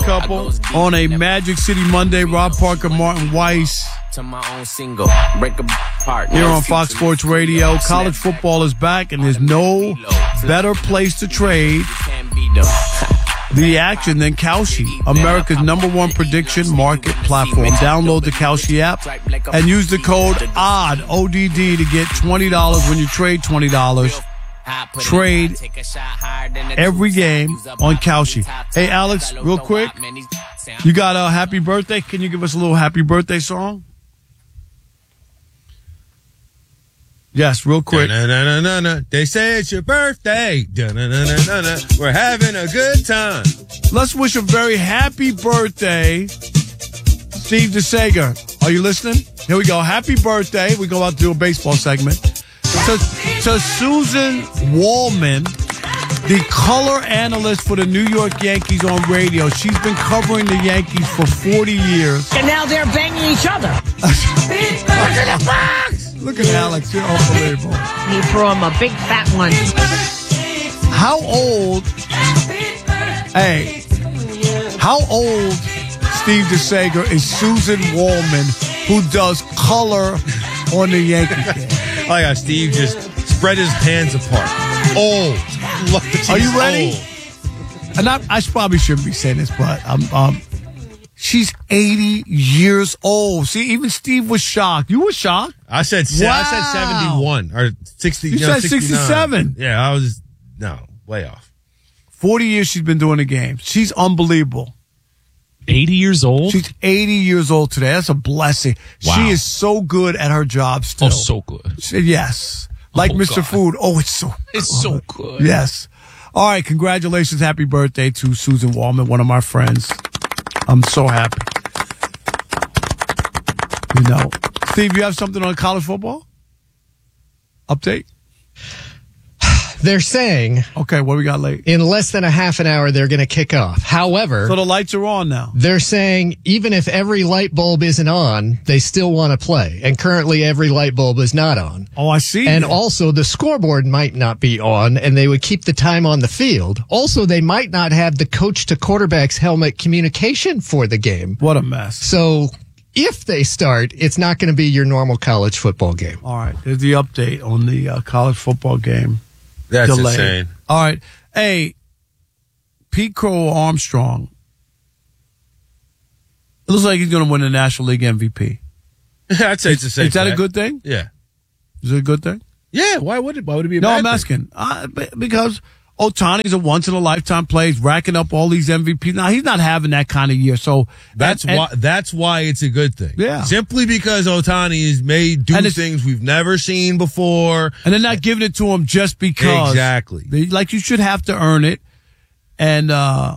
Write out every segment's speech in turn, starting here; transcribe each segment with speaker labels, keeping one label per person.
Speaker 1: couple on a Magic City Monday. Rob Parker, Martin Weiss. Here on Fox Sports Radio. College football is back, and there's no better place to trade the action than Kalshi, America's #1 prediction market platform. Download the Kalshi app and use the code ODD, ODD, to get $20 when you trade $20. Trade every game on Kalshi. Hey, Alex, real quick, you got a happy birthday? Can you give us a little happy birthday song? Yes, real quick.
Speaker 2: They say it's your birthday. We're having a good time.
Speaker 1: Let's wish a very happy birthday, Steve DeSager. Are you listening? Here we go. Happy birthday. We go out to do a baseball segment. To Susan Wallman, the color analyst for the New York Yankees on radio. She's been covering the Yankees for 40 years.
Speaker 3: And now they're banging each other.
Speaker 1: Look at the box! Look at Alex. You're unbelievable.
Speaker 3: He threw him a big fat one.
Speaker 1: How old? Hey, how old, Steve DeSager, is Susan Wallman, who does color on the Yankees game?
Speaker 2: Oh, yeah, Steve just spread his hands apart. Old.
Speaker 1: Are you ready? Old. And I probably shouldn't be saying this, but she's 80 years old. See, even Steve was shocked. You were shocked?
Speaker 2: I said 71 or 60.
Speaker 1: You said 67.
Speaker 2: Yeah, way off.
Speaker 1: 40 years she's been doing the game. She's unbelievable.
Speaker 4: 80 years old?
Speaker 1: She's 80 years old today. That's a blessing. Wow. She is so good at her job still.
Speaker 4: Oh, so good.
Speaker 1: Yes. Like Mr. God. Food. Oh, it's so
Speaker 4: good.
Speaker 1: Yes. All right. Congratulations. Happy birthday to Susan Wallman, one of my friends. I'm so happy. Steve, you have something on college football? Update?
Speaker 5: They're saying...
Speaker 1: Okay, what we got late?
Speaker 5: In less than a half an hour, they're going to kick off. However...
Speaker 1: So the lights are on now.
Speaker 5: They're saying even if every light bulb isn't on, they still want to play. And currently every light bulb is not on.
Speaker 1: Oh, I see.
Speaker 5: And also the scoreboard might not be on, and they would keep the time on the field. Also, they might not have the coach to quarterback's helmet communication for the game.
Speaker 1: What a mess.
Speaker 5: So... if they start, it's not going to be your normal college football game.
Speaker 1: All right. There's the update on the college football game.
Speaker 2: That's
Speaker 1: delayed.
Speaker 2: Insane.
Speaker 1: All right. Hey, Pete Crow Armstrong. It looks like he's going to win the National League MVP.
Speaker 2: I'd say it's a safe
Speaker 1: Is that
Speaker 2: bet.
Speaker 1: a good thing?
Speaker 2: Yeah.
Speaker 1: Is it a good thing?
Speaker 2: Yeah. Why would it be a bad thing?
Speaker 1: No, I'm asking. Because Ohtani's a once-in-a-lifetime player. He's racking up all these MVPs. Now, he's not having that kind of year. So
Speaker 2: That's why it's a good thing.
Speaker 1: Yeah.
Speaker 2: Simply because Ohtani may do things we've never seen before.
Speaker 1: And they're not giving it to him just because.
Speaker 2: Exactly.
Speaker 1: Like, you should have to earn it. And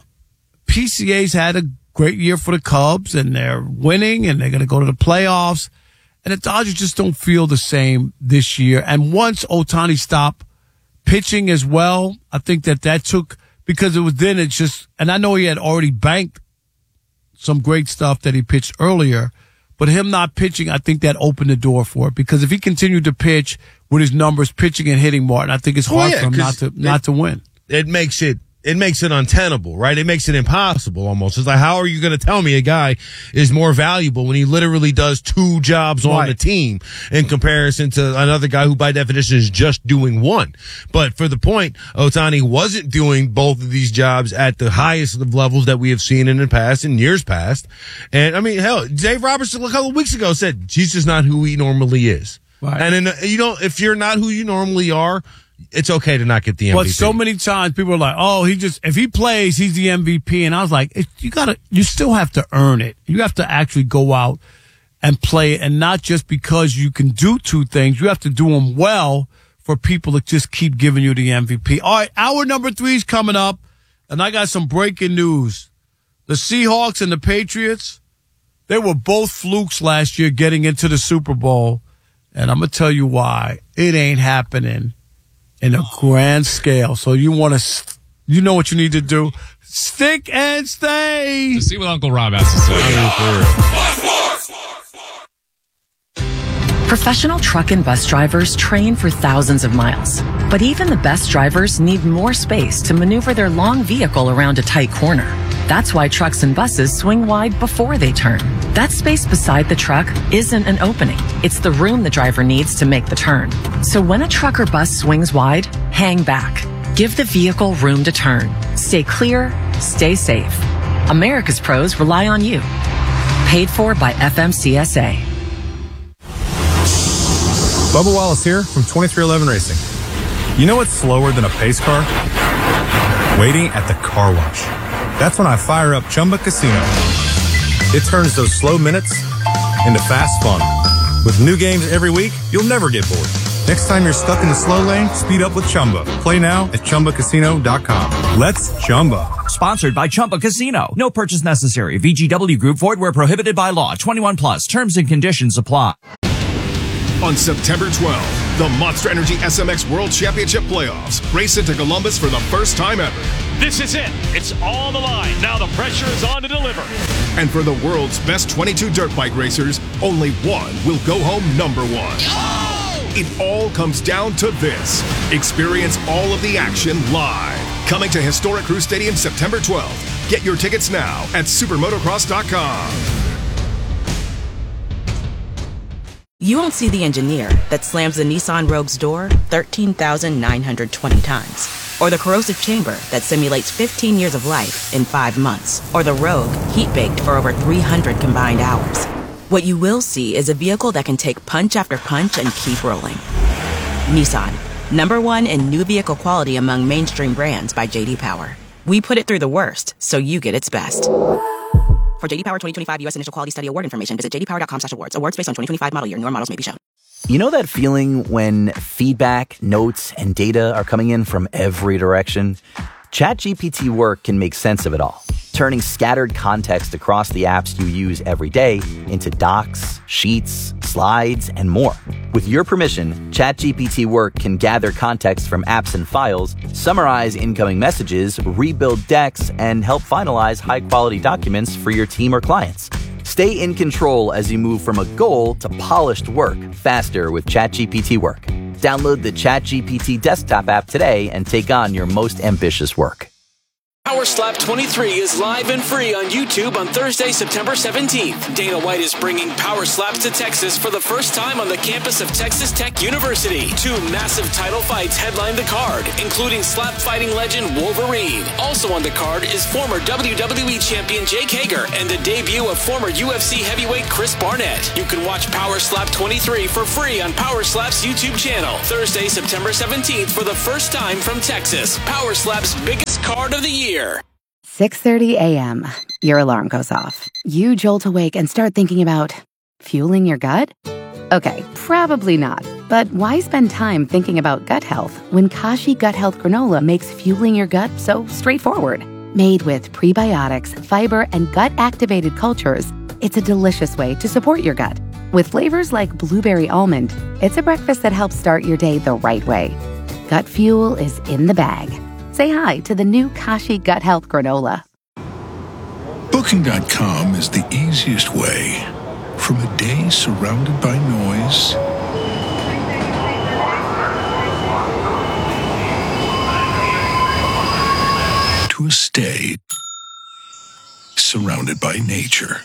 Speaker 1: PCA's had a great year for the Cubs, and they're winning, and they're going to go to the playoffs. And the Dodgers just don't feel the same this year. And once Ohtani stopped pitching as well, I think that took, because it was then it's just, and I know he had already banked some great stuff that he pitched earlier, but him not pitching, I think that opened the door for it, because if he continued to pitch with his numbers, pitching and hitting, Martin, I think it's hard for him not to win.
Speaker 2: It makes it untenable, right? It makes it impossible almost. It's like, how are you going to tell me a guy is more valuable when he literally does 2 jobs on the team in comparison to another guy who by definition is just doing 1? But for the point, Ohtani wasn't doing both of these jobs at the highest of levels that we have seen in the past, in years past. And I mean, hell, Dave Robertson a couple of weeks ago said he's just not who he normally is. Right. And if you're not who you normally are, it's okay to not get the MVP.
Speaker 1: But so many times people are like, oh, if he plays, he's the MVP. And I was like, you still have to earn it. You have to actually go out and play it, and not just because you can do 2 things. You have to do them well for people to just keep giving you the MVP. All right, hour number 3 is coming up, and I got some breaking news. The Seahawks and the Patriots, they were both flukes last year getting into the Super Bowl, and I'm going to tell you why. It ain't happening in a grand scale. So you know what you need to do. Stick and stay.
Speaker 4: To see what Uncle Rob has to say.
Speaker 6: Professional truck and bus drivers train for thousands of miles. But even the best drivers need more space to maneuver their long vehicle around a tight corner. That's why trucks and buses swing wide before they turn. That space beside the truck isn't an opening. It's the room the driver needs to make the turn. So when a truck or bus swings wide, hang back. Give the vehicle room to turn. Stay clear, stay safe. America's pros rely on you. Paid for by FMCSA.
Speaker 7: Bubba Wallace here from 2311 Racing. You know what's slower than a pace car? Waiting at the car wash. That's when I fire up Chumba Casino. It turns those slow minutes into fast fun. With new games every week, you'll never get bored. Next time you're stuck in the slow lane, speed up with Chumba. Play now at ChumbaCasino.com. Let's Chumba.
Speaker 8: Sponsored by Chumba Casino. No purchase necessary. VGW Group. Void where prohibited by law. 21 plus. Terms and conditions apply.
Speaker 9: On September 12th, the Monster Energy SMX World Championship Playoffs race into Columbus for the first time ever.
Speaker 10: This is it. It's all the line. Now the pressure is on to deliver.
Speaker 9: And for the world's best 22 dirt bike racers, only one will go home number one. It all comes down to this. Experience all of the action live. Coming to Historic Crew Stadium September 12th. Get your tickets now at supermotocross.com.
Speaker 11: You won't see the engineer that slams the Nissan Rogue's door 13,920 times. Or the corrosive chamber that simulates 15 years of life in 5 months. Or the Rogue heat-baked for over 300 combined hours. What you will see is a vehicle that can take punch after punch and keep rolling. Nissan, #1 in new vehicle quality among mainstream brands by J.D. Power. We put it through the worst, so you get its best. For J.D. Power 2025 U.S. Initial Quality Study Award information, visit jdpower.com/awards. Awards based on 2025 model year. Newer models may be shown.
Speaker 12: You know that feeling when feedback, notes, and data are coming in from every direction? ChatGPT Work can make sense of it all, turning scattered context across the apps you use every day into docs, sheets, slides, and more. With your permission, ChatGPT Work can gather context from apps and files, summarize incoming messages, rebuild decks, and help finalize high-quality documents for your team or clients. Stay in control as you move from a goal to polished work faster with ChatGPT Work. Download the ChatGPT desktop app today and take on your most ambitious work.
Speaker 13: Power Slap 23 is live and free on YouTube on Thursday, September 17th. Dana White is bringing Power Slaps to Texas for the first time on the campus of Texas Tech University. 2 massive title fights headline the card, including slap fighting legend Wolverine. Also on the card is former WWE champion Jake Hager and the debut of former UFC heavyweight Chris Barnett. You can watch Power Slap 23 for free on Power Slap's YouTube channel. Thursday, September 17th for the first time from Texas. Power Slap's biggest card of the year.
Speaker 14: 6:30 a.m. Your alarm goes off. You jolt awake and start thinking about fueling your gut? Okay, probably not. But why spend time thinking about gut health when Kashi Gut Health Granola makes fueling your gut so straightforward? Made with prebiotics, fiber, and gut-activated cultures, it's a delicious way to support your gut. With flavors like blueberry almond, it's a breakfast that helps start your day the right way. Gut fuel is in the bag. Say hi to the new Kashi Gut Health Granola.
Speaker 15: Booking.com is the easiest way from a day surrounded by noise to a stay surrounded by nature.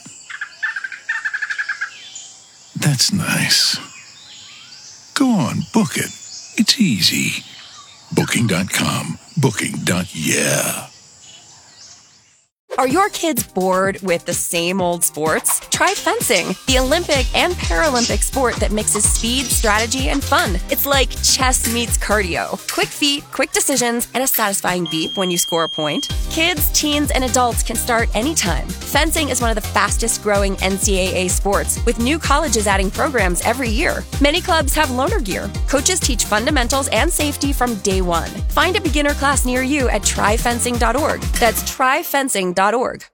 Speaker 15: That's nice. Go on, book it. It's easy. Booking.com. Booking.yeah.
Speaker 16: Are your kids bored with the same old sports? Try fencing, the Olympic and Paralympic sport that mixes speed, strategy, and fun. It's like chess meets cardio. Quick feet, quick decisions, and a satisfying beep when you score a point. Kids, teens, and adults can start anytime. Fencing is one of the fastest growing NCAA sports, with new colleges adding programs every year. Many clubs have loaner gear. Coaches teach fundamentals and safety from day one. Find a beginner class near you at tryfencing.org. That's tryfencing.org.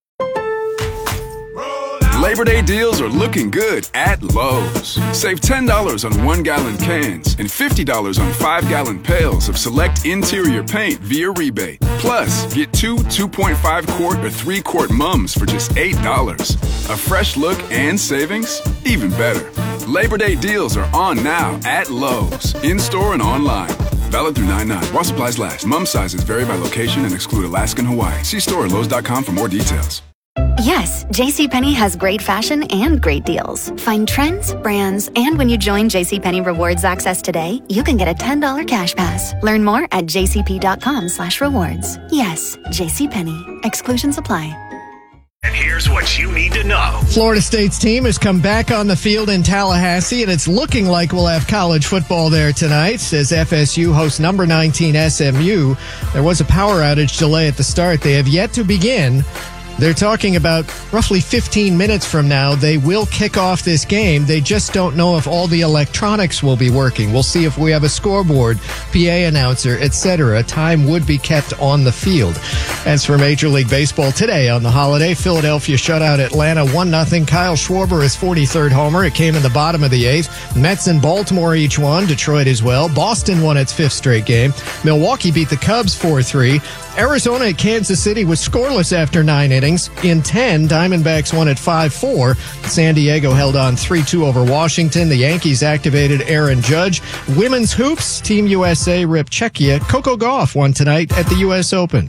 Speaker 17: Labor Day deals are looking good at Lowe's. Save $10 on 1-gallon cans and $50 on 5-gallon pails of select interior paint via rebate. Plus, get 2 2.5-quart or 3-quart mums for just $8. A fresh look and savings? Even better. Labor Day deals are on now at Lowe's, in-store and online. Valid through 9/9. While supplies last. Mom sizes vary by location and exclude Alaska and Hawaii. See store at Lowe's.com for more details.
Speaker 18: Yes, JCPenney has great fashion and great deals. Find trends, brands, and when you join JCPenney Rewards Access today, you can get a $10 cash pass. Learn more at jcp.com/rewards. Yes, JCPenney. Exclusions apply.
Speaker 19: And here's what you need to know.
Speaker 5: Florida State's team has come back on the field in Tallahassee, and it's looking like we'll have college football there tonight as FSU hosts number 19 SMU. There was a power outage delay at the start. They have yet to begin. They're talking about roughly 15 minutes from now, they will kick off this game. They just don't know if all the electronics will be working. We'll see if we have a scoreboard, PA announcer, etc. Time would be kept on the field. As for Major League Baseball today on the holiday, Philadelphia shut out Atlanta 1-0. Kyle Schwarber, his 43rd homer. It came in the bottom of the 8th. Mets and Baltimore each won. Detroit as well. Boston won its 5th straight game. Milwaukee beat the Cubs 4-3. Arizona at Kansas City was scoreless after 9 innings. In 10, Diamondbacks won at 5-4. San Diego held on 3-2 over Washington. The Yankees activated Aaron Judge. Women's hoops, Team USA ripped Czechia. Coco Gauff won tonight at the U.S. Open.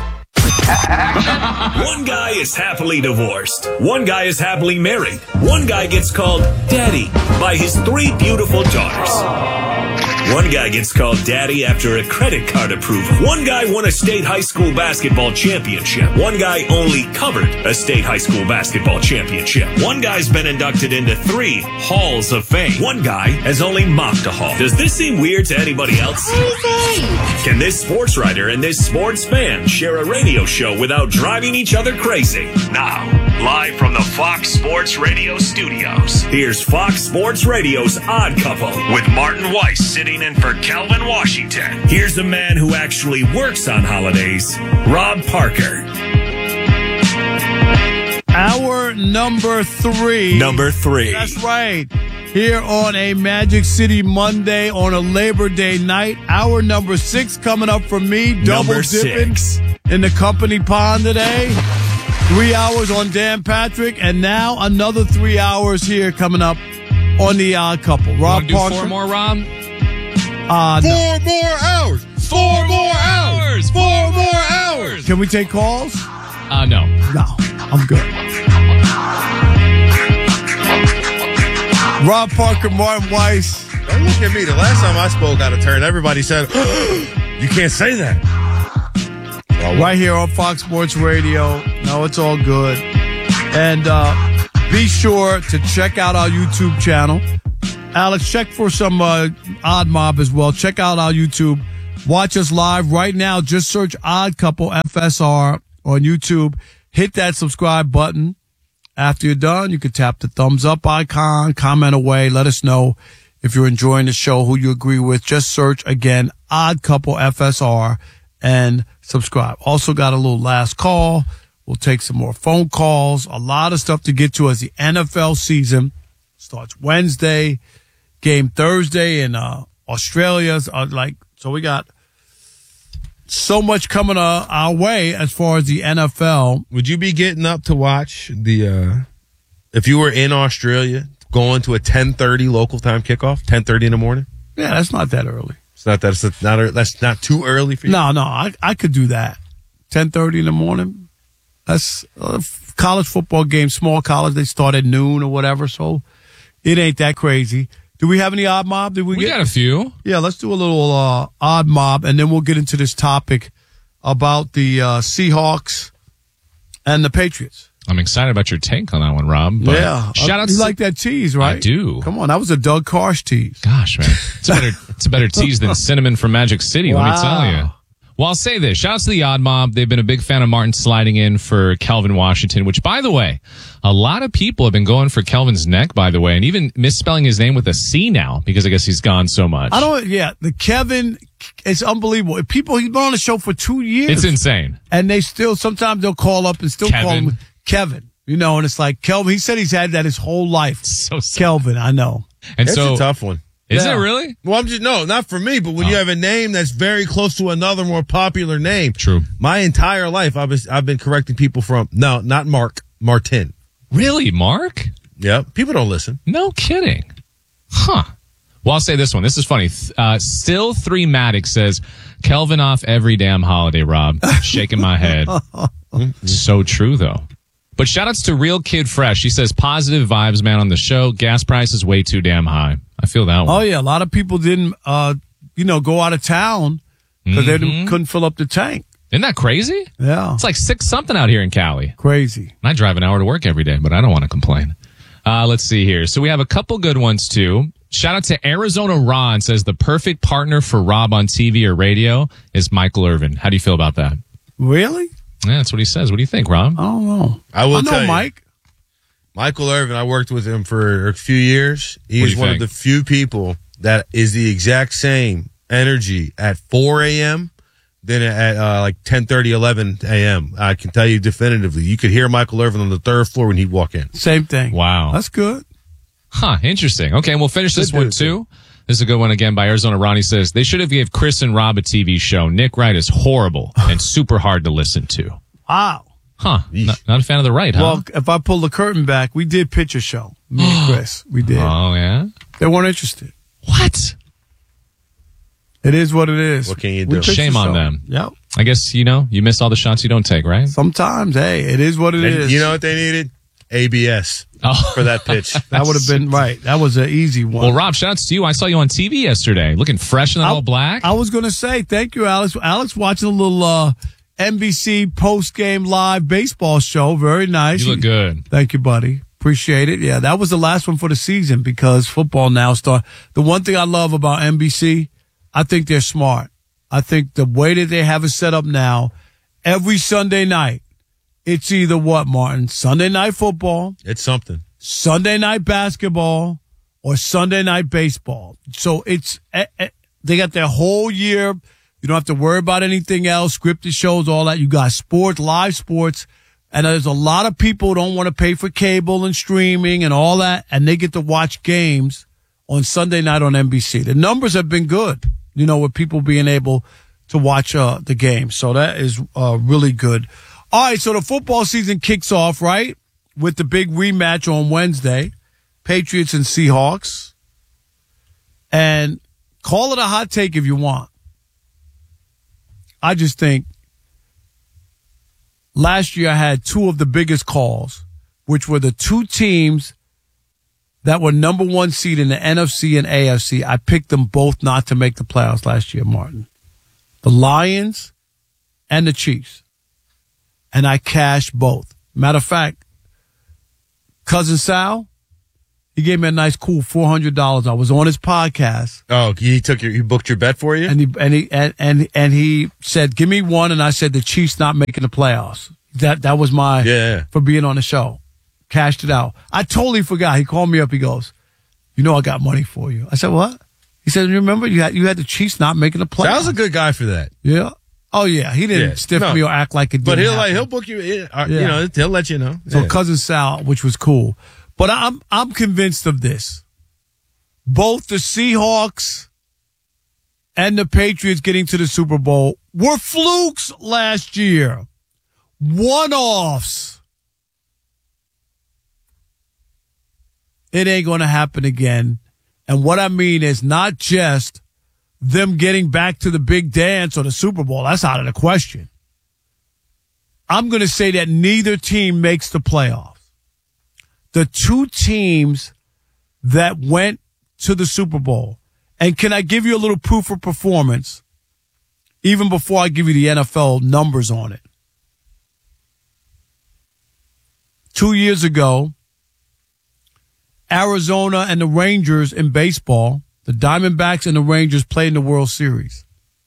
Speaker 19: One guy is happily divorced. One guy is happily married. One guy gets called daddy by his 3 beautiful daughters. One guy gets called daddy after a credit card approval. One guy won a state high school basketball championship. One guy only covered a state high school basketball championship. One guy's been inducted into 3 halls of fame. One guy has only mopped a hall. Does this seem weird to anybody else? Can this sports writer and this sports fan share a radio show without driving each other crazy? Now, live from the Fox Sports Radio studios, here's Fox Sports Radio's Odd Couple with Martin Weiss sitting in for Kelvin Washington. Here's the man who actually works on holidays, Rob Parker.
Speaker 1: Hour number 3.
Speaker 19: Number 3.
Speaker 1: That's right. Here on a Magic City Monday on a Labor Day night. Hour number 6 coming up from me. Double dipping in the company pond today. 3 hours on Dan Patrick, and now another 3 hours here coming up on the Odd Couple. Rob Parker.
Speaker 4: 4 more, Rob?
Speaker 2: 4 more hours. 4 more hours. 4 more hours.
Speaker 1: Can we take calls?
Speaker 4: No.
Speaker 1: No, I'm good. Rob Parker, Martin Weiss.
Speaker 2: Don't look at me. The last time I spoke out of turn, everybody said, you can't say that.
Speaker 1: Right here on Fox Sports Radio. No, it's all good. And be sure to check out our YouTube channel. Alex, check for some Odd Mob as well. Check out our YouTube. Watch us live right now. Just search Odd Couple FSR on YouTube. Hit that subscribe button. After you're done, you can tap the thumbs up icon, comment away. Let us know if you're enjoying the show, who you agree with. Just search, again, Odd Couple FSR and subscribe. Also got a little last call. We'll take some more phone calls. A lot of stuff to get to as the NFL season starts Wednesday. Game Thursday in Australia. So we got so much coming our way as far as the NFL.
Speaker 2: Would you be getting up to watch if you were in Australia, going to a 10:30 local time kickoff, 10:30 in the morning?
Speaker 1: Yeah, that's not that early.
Speaker 2: That's not too early for you?
Speaker 1: No, I could do that. 10:30 in the morning. That's a college football game, small college. They start at noon or whatever, so it ain't that crazy. Do we have any Odd Mob?
Speaker 4: We got a few.
Speaker 1: Yeah, let's do a little Odd Mob, and then we'll get into this topic about the Seahawks and the Patriots.
Speaker 4: I'm excited about your take on that one, Rob. But
Speaker 1: yeah.
Speaker 4: Shout out
Speaker 1: you like that tease, right?
Speaker 4: I do.
Speaker 1: Come on, that was a Doug Karsh tease.
Speaker 4: Gosh, man. It's a better tease than Cinnamon from Magic City,
Speaker 1: Wow.
Speaker 4: let me tell you. Well, I'll say this. Shout out to the Odd Mob. They've been a big fan of Martin sliding in for Kelvin Washington, which, by the way, a lot of people have been going for Kelvin's neck, by the way, and even misspelling his name with a C now because I guess he's gone so much.
Speaker 1: The Kevin, it's unbelievable. He's been on the show for 2 years.
Speaker 4: It's insane.
Speaker 1: And sometimes they'll call up and still call him Kevin. And it's like Kelvin. He said he's had that his whole life.
Speaker 4: So sad.
Speaker 1: Kelvin, I know.
Speaker 2: And it's a tough one.
Speaker 4: Is it really?
Speaker 2: Well, not for me, but when you have a name that's very close to another more popular name.
Speaker 4: True.
Speaker 2: My entire life, I've been correcting people from, no, not Mark, Martin.
Speaker 4: Really, Mark?
Speaker 2: Yeah. People don't listen.
Speaker 4: No kidding. Huh. Well, I'll say this one. This is funny. Still 3 Maddox says, Kelvin off every damn holiday, Rob. Shaking my head. So true, though. But shout-outs to Real Kid Fresh. He says, positive vibes, man, on the show. Gas prices way too damn high. I feel that one.
Speaker 1: Oh, yeah. A lot of people didn't, go out of town because they couldn't fill up the tank.
Speaker 4: Isn't that crazy?
Speaker 1: Yeah.
Speaker 4: It's like 6 something out here in Cali.
Speaker 1: Crazy.
Speaker 4: I drive an hour to work every day, but I don't want to complain. Let's see here. So we have a couple good ones, too. Shout out to Arizona Ron, says the perfect partner for Rob on TV or radio is Michael Irvin. How do you feel about that?
Speaker 1: Really?
Speaker 4: Yeah, that's what he says. What do you think, Rob?
Speaker 1: I don't know.
Speaker 2: I will
Speaker 1: know
Speaker 2: tell you,
Speaker 1: Mike.
Speaker 2: Michael Irvin, I worked with him for a few years. He's one of the few people that is the exact same energy at 4 a.m. than at like 10:30, 11 a.m. I can tell you definitively. You could hear Michael Irvin on the 3rd floor when he'd walk in.
Speaker 1: Same thing.
Speaker 4: Wow.
Speaker 1: That's good.
Speaker 4: Huh, interesting. Okay, and we'll finish this one, too. This is a good one again by Arizona Ronnie says, they should have gave Chris and Rob a TV show. Nick Wright is horrible and super hard to listen to.
Speaker 1: Wow.
Speaker 4: Huh. Not a fan of the right, huh?
Speaker 1: Well, if I pull the curtain back, we did pitch a show. Me and Chris. We did.
Speaker 4: Oh, yeah?
Speaker 1: They weren't interested.
Speaker 4: What?
Speaker 1: It is what it is.
Speaker 2: What can you do?
Speaker 4: Shame on them.
Speaker 1: Yep.
Speaker 4: I guess, you miss all the shots you don't take, right?
Speaker 1: Sometimes, hey, it is what it is.
Speaker 2: You know what they needed? ABS for that pitch.
Speaker 1: That would have been right. That was an easy one.
Speaker 4: Well, Rob, shout out to you. I saw you on TV yesterday, looking fresh and all black.
Speaker 1: I was going to say, thank you, Alex. Alex watching a little NBC post-game live baseball show. Very nice.
Speaker 4: You look good.
Speaker 1: Thank you, buddy. Appreciate it. Yeah, that was the last one for the season because football now starts. The one thing I love about NBC, I think they're smart. I think the way that they have it set up now, every Sunday night, it's either what, Martin? Sunday night football.
Speaker 2: It's something.
Speaker 1: Sunday night basketball or Sunday night baseball. So it's, they got their whole year. You don't have to worry about anything else, scripted shows, all that. You got sports, live sports. And there's a lot of people who don't want to pay for cable and streaming and all that. And they get to watch games on Sunday night on NBC. The numbers have been good, with people being able to watch the game. So that is really good. All right, so the football season kicks off, right, with the big rematch on Wednesday, Patriots and Seahawks. And call it a hot take if you want. I just think last year I had 2 of the biggest calls, which were the 2 teams that were number 1 seed in the NFC and AFC. I picked them both not to make the playoffs last year, Martin. The Lions and the Chiefs. And I cashed both. Matter of fact, Cousin Sal, he gave me a nice, cool $400. I was on his podcast.
Speaker 2: Oh, he booked your bet for you?
Speaker 1: And he said, give me one. And I said, the Chiefs not making the playoffs. That was my, for being on the show. Cashed it out. I totally forgot. He called me up. He goes, I got money for you. I said, what? He said, remember you had the Chiefs not making the playoffs.
Speaker 2: Sal's a good guy for that.
Speaker 1: Yeah. Oh, yeah. He didn't stiff me or act like it didn't happen.
Speaker 2: He'll book you. He'll let you know.
Speaker 1: So Cousin Sal, which was cool. But I'm convinced of this. Both the Seahawks and the Patriots getting to the Super Bowl were flukes last year. One-offs. It ain't going to happen again. And what I mean is not just them getting back to the big dance or the Super Bowl. That's out of the question. I'm going to say that neither team makes the playoffs. The 2 teams that went to the Super Bowl, and can I give you a little proof of performance, even before I give you the NFL numbers on it? 2 years ago, Arizona and the Rangers in baseball, the Diamondbacks and the Rangers played in the World Series.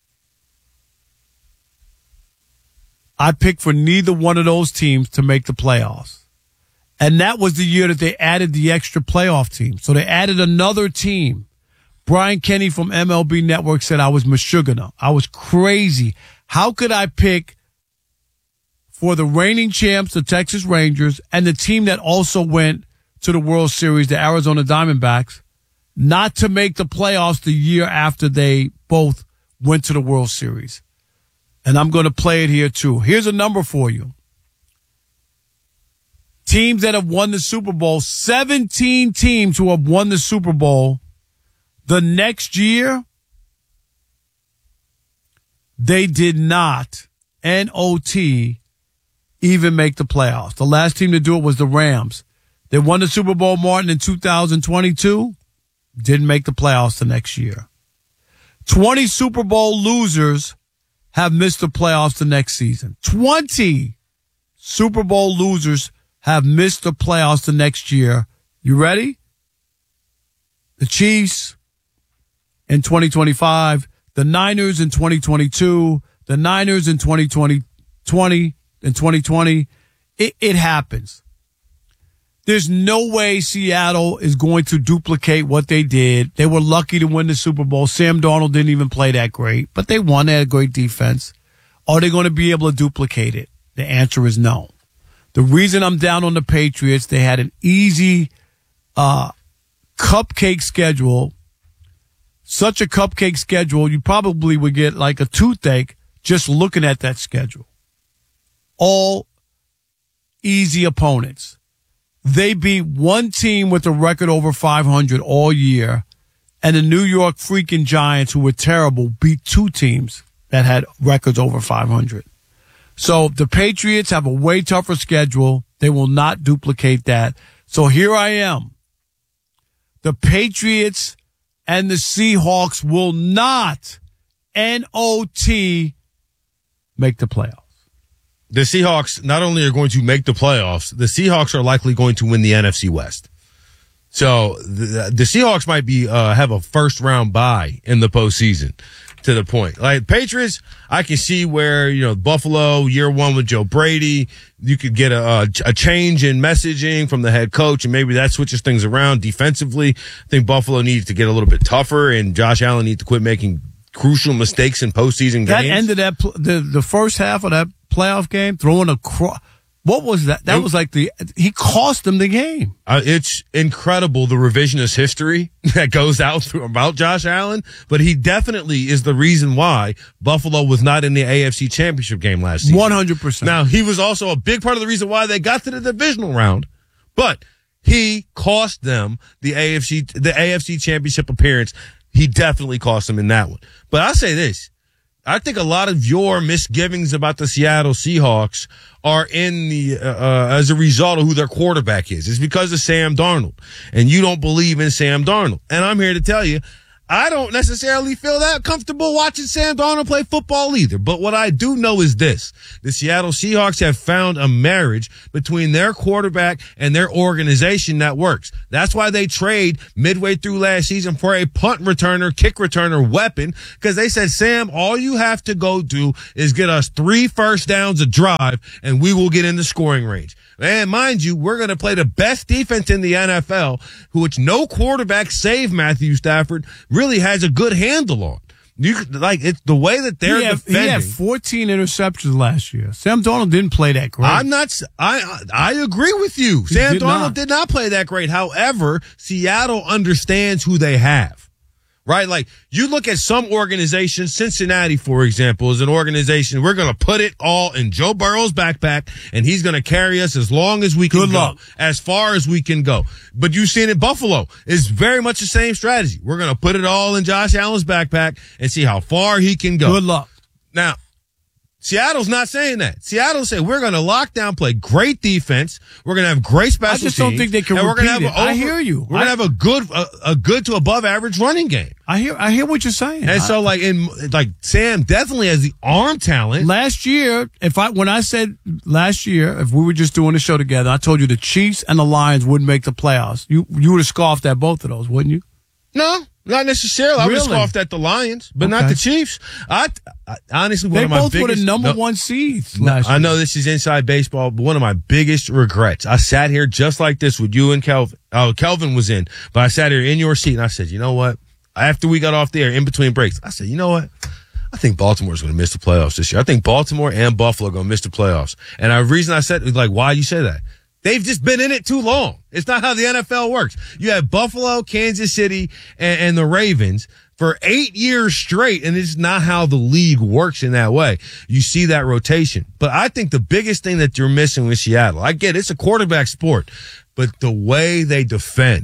Speaker 1: I picked for neither one of those teams to make the playoffs. And that was the year that they added the extra playoff team. So they added another team. Brian Kenny from MLB Network said I was Meshuggah. I was crazy. How could I pick for the reigning champs, the Texas Rangers, and the team that also went to the World Series, the Arizona Diamondbacks, not to make the playoffs the year after they both went to the World Series? And I'm going to play it here too. Here's a number for you. Teams that have won the Super Bowl, 17 teams who have won the Super Bowl The next year, they did not, NOT, even make the playoffs. The last team to do it was the Rams. They won the Super Bowl, Martin, in 2022. Didn't make the playoffs the next year. 20 Super Bowl losers have missed the playoffs the next season. 20 Super Bowl losers have missed the playoffs the next year. You ready? The Chiefs in 2025, the Niners in 2022, the Niners in 2020, in 2020. It happens. There's no way Seattle is going to duplicate what they did. They were lucky to win the Super Bowl. Sam Darnold didn't even play that great, but they won. They had a great defense. Are they going to be able to duplicate it? The answer is no. The reason I'm down on the Patriots, they had an easy cupcake schedule. Such a cupcake schedule, you probably would get like a toothache just looking at that schedule. All easy opponents. They beat one team with a record over 500 all year, and the New York freaking Giants, who were terrible, beat two teams that had records over 500. So the Patriots have a way tougher schedule. They will not duplicate that. So here I am. The Patriots and the Seahawks will not, NOT, make the playoffs.
Speaker 2: The Seahawks not only are going to make the playoffs, the Seahawks are likely going to win the NFC West. So the Seahawks might be have a first round bye in the postseason. To the point, like Patriots, I can see where, you know, Buffalo year one with Joe Brady, you could get a change in messaging from the head coach, and maybe that switches things around defensively. I think Buffalo needs to get a little bit tougher, and Josh Allen needs to quit making crucial mistakes in postseason games.
Speaker 1: That ended the first half of that playoff game throwing a what was that? That was like he cost them the game.
Speaker 2: It's incredible, the revisionist history that goes out about Josh Allen, but he definitely is the reason why Buffalo was not in the AFC Championship game last season.
Speaker 1: 100%.
Speaker 2: Now, he was also a big part of the reason why they got to the divisional round, but he cost them the AFC Championship appearance. He definitely cost them in that one. But I'll say this. I think a lot of your misgivings about the Seattle Seahawks are in the as a result of who their quarterback is. It's because of Sam Darnold, and you don't believe in Sam Darnold. And I'm here to tell you, I don't necessarily feel that comfortable watching Sam Darnold play football either. But what I do know is this. The Seattle Seahawks have found a marriage between their quarterback and their organization that works. That's why they trade midway through last season for a punt returner, kick returner weapon, because they said, Sam, all you have to go do is get us 3 first downs a drive, and we will get in the scoring range. And mind you, we're going to play the best defense in the NFL, which no quarterback, save Matthew Stafford, really has a good handle on. It's the way that they're defending.
Speaker 1: He had 14 interceptions last year. Sam Darnold didn't play that great.
Speaker 2: I agree with you. Sam Darnold did not play that great. However, Seattle understands who they have. Right? Like, you look at some organizations, Cincinnati, for example, is an organization, we're going to put it all in Joe Burrow's backpack, and he's going to carry us as long as we can go, as far as we can go. But you've seen it, Buffalo is very much the same strategy. We're going to put it all in Josh Allen's backpack and see how far he can go.
Speaker 1: Good luck.
Speaker 2: Now, Seattle's not saying that. Seattle said, we're going to lock down, play great defense. We're going to have great special teams.
Speaker 1: I just don't think they can repeat it. I hear you.
Speaker 2: We're going to have a good to above average running game.
Speaker 1: I hear what you're saying.
Speaker 2: And so Sam definitely has the arm talent.
Speaker 1: Last year, when I said last year, if we were just doing the show together, I told you the Chiefs and the Lions wouldn't make the playoffs. You would have scoffed at both of those, wouldn't you?
Speaker 2: No. Not necessarily. I would have scoffed at the Lions, but not the Chiefs. I honestly,
Speaker 1: they both were the number one seeds last year.
Speaker 2: I know this is inside baseball, but one of my biggest regrets, I sat here just like this with you and Kelvin. Oh, Kelvin was in, but I sat here in your seat and I said, you know what? After we got off the air, in between breaks, I said, you know what? I think Baltimore's going to miss the playoffs this year. I think Baltimore and Buffalo are going to miss the playoffs. And the reason I said, why you say that? They've just been in it too long. It's not how the NFL works. You have Buffalo, Kansas City, and the Ravens for 8 years straight, and it's not how the league works in that way. You see that rotation. But I think the biggest thing that you're missing with Seattle, I get it's a quarterback sport, but the way they defend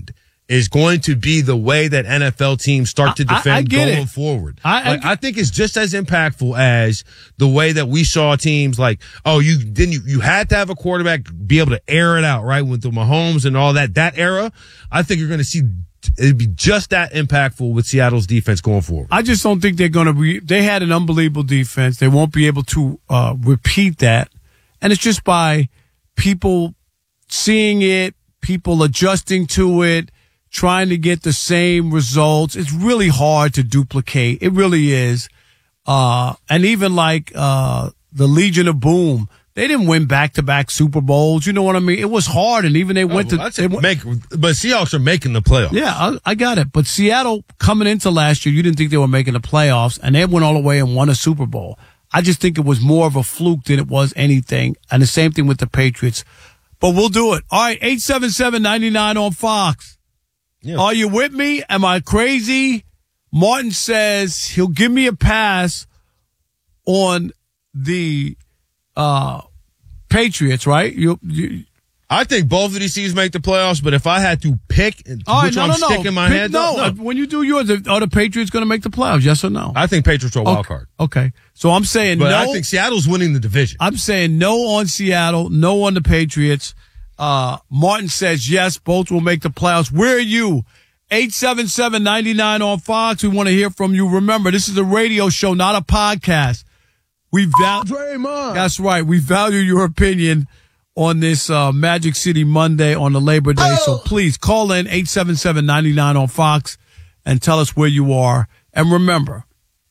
Speaker 2: is going to be the way that NFL teams start to defend going forward. I think it's just as impactful as the way that we saw teams like, you had to have a quarterback be able to air it out, right? With the Mahomes and all that era. I think you're going to see it'd be just that impactful with Seattle's defense going forward.
Speaker 1: I just don't think they're going to be, they had an unbelievable defense. They won't be able to repeat that. And it's just by people seeing it, people adjusting to it, trying to get the same results. It's really hard to duplicate. It really is. And even like the Legion of Boom, they didn't win back-to-back Super Bowls. You know what I mean? It was hard, and even they went to... but
Speaker 2: Seahawks are making the playoffs.
Speaker 1: Yeah, I got it. But Seattle, coming into last year, you didn't think they were making the playoffs, and they went all the way and won a Super Bowl. I just think it was more of a fluke than it was anything. And the same thing with the Patriots. But we'll do it. All right, 877-99 on Fox. Yeah. Are you with me? Am I crazy? Martin says he'll give me a pass on the Patriots, right?
Speaker 2: I think both of these teams make the playoffs, but if I had to pick which one stick in my head, no.
Speaker 1: When you do yours, are the Patriots going to make the playoffs? Yes or no?
Speaker 2: I think Patriots are a wild card.
Speaker 1: Okay. So I'm saying
Speaker 2: but
Speaker 1: no.
Speaker 2: I think Seattle's winning the division.
Speaker 1: I'm saying no on Seattle, no on the Patriots. Martin says yes, both will make the playoffs. Where are you? 877-99 on Fox. We want to hear from you. Remember, this is a radio show, not a podcast. That's right. We value your opinion on this Magic City Monday on the Labor Day. So please call in 877-99 on Fox and tell us where you are. And remember,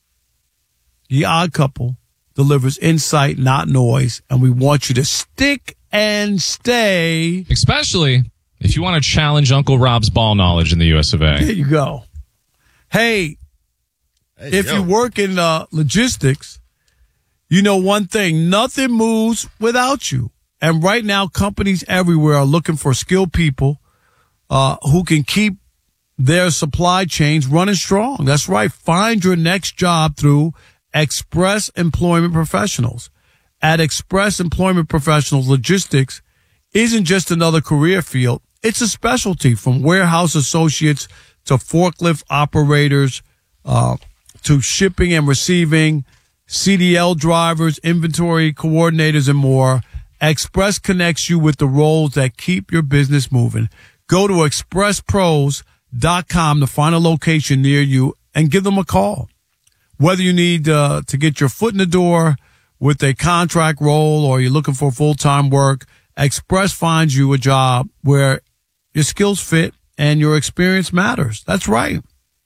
Speaker 1: The Odd Couple delivers insight, not noise. And we want you to stick and stay.
Speaker 4: Especially if you want to challenge Uncle Rob's ball knowledge in the US of A.
Speaker 1: There you go. Hey, if you work in logistics, you know one thing, nothing moves without you. And right now, companies everywhere are looking for skilled people who can keep their supply chains running strong. That's right. Find your next job through Express Employment Professionals. At Express Employment Professionals, logistics isn't just another career field. It's a specialty, from warehouse associates to forklift operators to shipping and receiving, CDL drivers, inventory coordinators, and more. Express connects you with the roles that keep your business moving. Go to expresspros.com to find a location near you and give them a call. Whether you need to get your foot in the door with a contract role or you're looking for full-time work, Express finds you a job where your skills fit and your experience matters. That's right.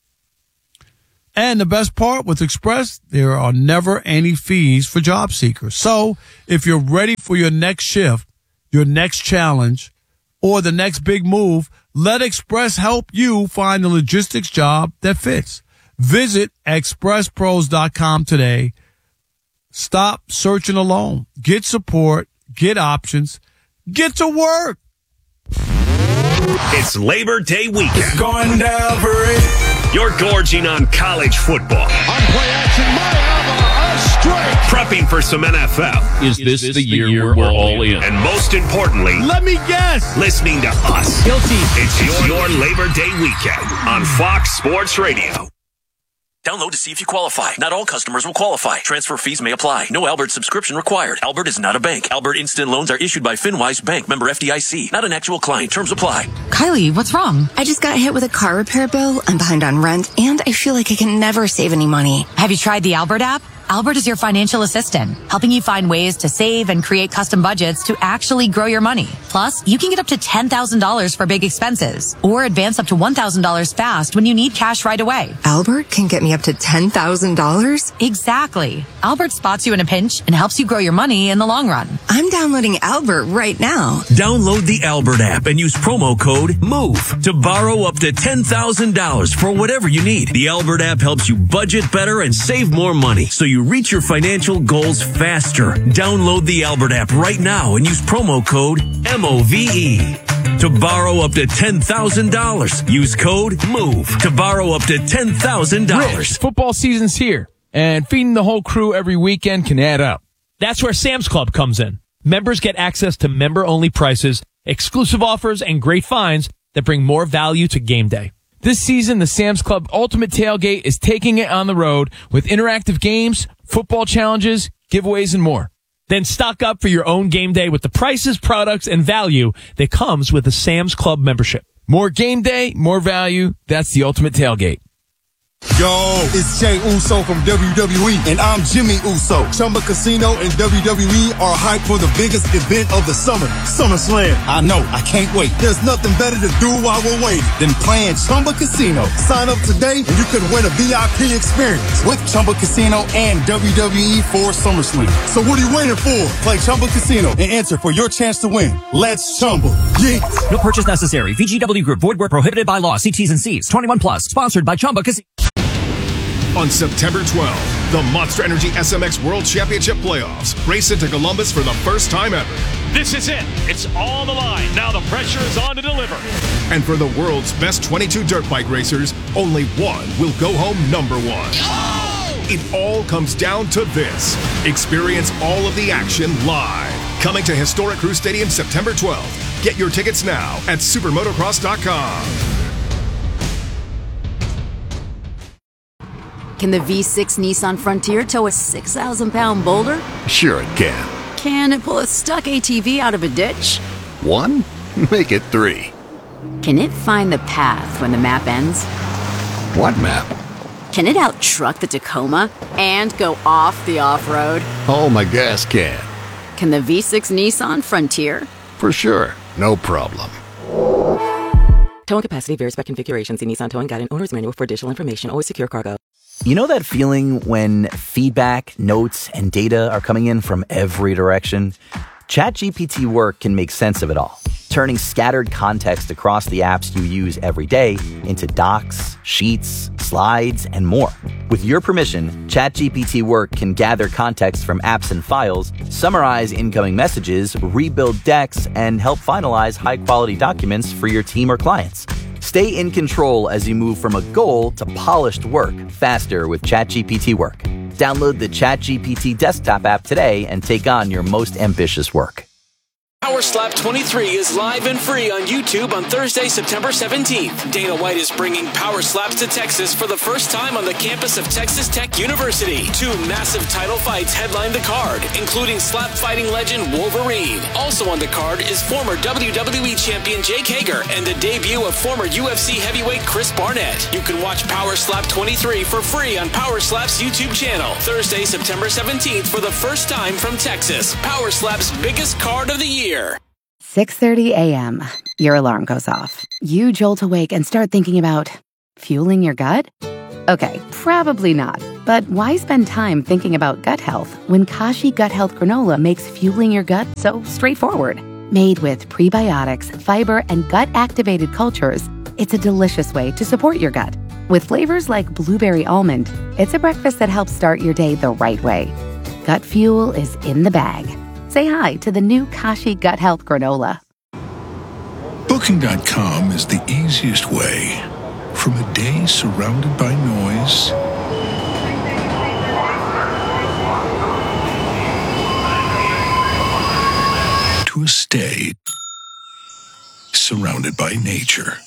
Speaker 1: And the best part with Express, there are never any fees for job seekers. So if you're ready for your next shift, your next challenge, or the next big move, let Express help you find the logistics job that fits. Visit expresspros.com today. Stop searching alone. Get support. Get options. Get to work.
Speaker 19: It's Labor Day weekend.
Speaker 15: It's going down for it.
Speaker 19: You're gorging on college football.
Speaker 10: On play action, Miami, a strike.
Speaker 19: Prepping for some NFL.
Speaker 10: Is this the year we're all in?
Speaker 19: And most importantly,
Speaker 1: let me guess,
Speaker 19: listening to us.
Speaker 3: Guilty.
Speaker 19: It's your Labor Day weekend on Fox Sports Radio.
Speaker 20: Download to see if you qualify. Not all customers will qualify. Transfer fees may apply. No Albert subscription required. Albert is not a bank. Albert Instant Loans are issued by FinWise Bank, member FDIC. Not an actual client. Terms apply.
Speaker 21: Kylie, what's wrong?
Speaker 22: I just got hit with a car repair bill. I'm behind on rent, and I feel like I can never save any money.
Speaker 21: Have you tried the Albert app? Albert is your financial assistant, helping you find ways to save and create custom budgets to actually grow your money. Plus, you can get up to $10,000 for big expenses or advance up to $1,000 fast when you need cash right away.
Speaker 22: Albert can get me up to $10,000?
Speaker 21: Exactly. Albert spots you in a pinch and helps you grow your money in the long run.
Speaker 22: I'm downloading Albert right now.
Speaker 19: Download the Albert app and use promo code MOVE to borrow up to $10,000 for whatever you need. The Albert app helps you budget better and save more money, so you reach your financial goals faster. Download the Albert app right now and use promo code MOVE to borrow up to $10,000. Use code MOVE to borrow up to $10,000.
Speaker 23: Football season's here, and feeding the whole crew every weekend can add up. That's where Sam's Club comes in. Members get access to member-only prices, exclusive offers, and great finds that bring more value to game day. This season, the Sam's Club Ultimate Tailgate is taking it on the road with interactive games, football challenges, giveaways, and more. Then stock up for your own game day with the prices, products, and value that comes with a Sam's Club membership. More game day, more value. That's the Ultimate Tailgate.
Speaker 6: Yo, it's Jay Uso from WWE, and I'm Jimmy Uso. Chumba Casino and WWE are hyped for the biggest event of the summer, SummerSlam. I know, I can't wait. There's nothing better to do while we're waiting than playing Chumba Casino. Sign up today and you could win a VIP experience with Chumba Casino and WWE for SummerSlam. So what are you waiting for? Play Chumba Casino and enter for your chance to win. Let's Chumba. Yeah.
Speaker 7: No purchase necessary. VGW Group. Void where prohibited by law. See T's and C's. 21 plus. Sponsored by Chumba Casino.
Speaker 9: On September 12th, the Monster Energy SMX World Championship Playoffs race into Columbus for the first time ever.
Speaker 10: This is it. It's all the line. Now the pressure is on to deliver.
Speaker 9: And for the world's best 22 dirt bike racers, only one will go home number one. It all comes down to this. Experience all of the action live. Coming to Historic Crew Stadium September 12th. Get your tickets now at supermotocross.com.
Speaker 8: Can the V6 Nissan Frontier tow a 6,000-pound boulder?
Speaker 24: Sure it can.
Speaker 8: Can it pull a stuck ATV out of a ditch?
Speaker 24: 1? Make it 3.
Speaker 8: Can it find the path when the map ends?
Speaker 24: What map?
Speaker 8: Can it out-truck the Tacoma and go off the off-road?
Speaker 24: Oh, my gas can.
Speaker 8: Can the V6 Nissan Frontier?
Speaker 24: For sure. No problem.
Speaker 11: Towing capacity varies by configuration. See Nissan Towing Guide and Owner's Manual for additional information. Always secure cargo.
Speaker 12: You know that feeling when feedback, notes, and data are coming in from every direction? ChatGPT Work can make sense of it all, turning scattered context across the apps you use every day into docs, sheets, slides, and more. With your permission, ChatGPT Work can gather context from apps and files, summarize incoming messages, rebuild decks, and help finalize high-quality documents for your team or clients. Stay in control as you move from a goal to polished work faster with ChatGPT Work. Download the ChatGPT desktop app today and take on your most ambitious work.
Speaker 13: Power Slap 23 is live and free on YouTube on Thursday, September 17th. Dana White is bringing Power Slaps to Texas for the first time on the campus of Texas Tech University. 2 massive title fights headline the card, including slap fighting legend Wolverine. Also on the card is former WWE champion Jake Hager and the debut of former UFC heavyweight Chris Barnett. You can watch Power Slap 23 for free on Power Slap's YouTube channel. Thursday, September 17th for the first time from Texas. Power Slap's biggest card of the year.
Speaker 14: 6:30 a.m. Your alarm goes off. You jolt awake and start thinking about fueling your gut? Okay, probably not. But why spend time thinking about gut health when Kashi Gut Health Granola makes fueling your gut so straightforward? Made with prebiotics, fiber, and gut-activated cultures, it's a delicious way to support your gut. With flavors like blueberry almond, it's a breakfast that helps start your day the right way. Gut fuel is in the bag. Say hi to the new Kashi Gut Health Granola.
Speaker 15: Booking.com is the easiest way. From a day surrounded by noise to a stay surrounded by nature.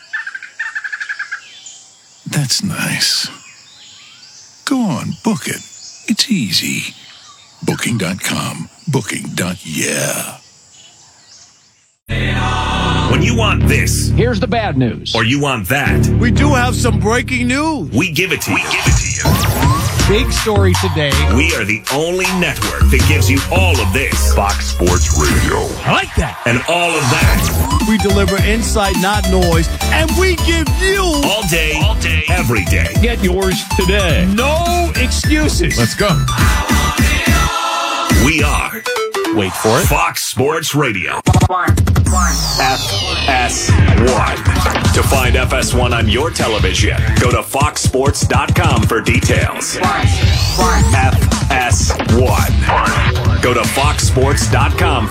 Speaker 15: That's nice. Go on, book it. It's easy. Booking.com. Booking.yeah.
Speaker 19: When you want this,
Speaker 23: here's the bad news.
Speaker 19: Or you want that,
Speaker 1: we do have some breaking news.
Speaker 19: We give it to you.
Speaker 1: Big story today.
Speaker 19: We are the only network that gives you all of this. Fox Sports Radio.
Speaker 1: I like that.
Speaker 19: And all of that.
Speaker 1: We deliver insight, not noise. And we give you
Speaker 19: all day, every day.
Speaker 23: Get yours today.
Speaker 1: No excuses.
Speaker 23: Let's go.
Speaker 19: We are,
Speaker 23: wait for it,
Speaker 19: Fox Sports Radio. FS1. To find FS1 on your television, go to foxsports.com for details. FS1. Go to foxsports.com